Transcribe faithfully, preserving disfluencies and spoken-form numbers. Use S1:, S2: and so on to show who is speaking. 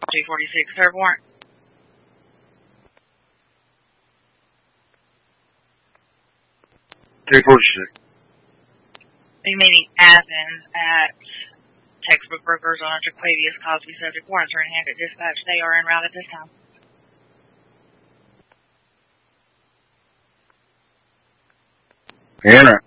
S1: two forty-six, serve warrant.
S2: two forty-six.
S1: The meeting Athens at Textbook Brokers on Jaquavius Cosby, subject warrants are in hand at dispatch. They are en route at this time.
S2: En route.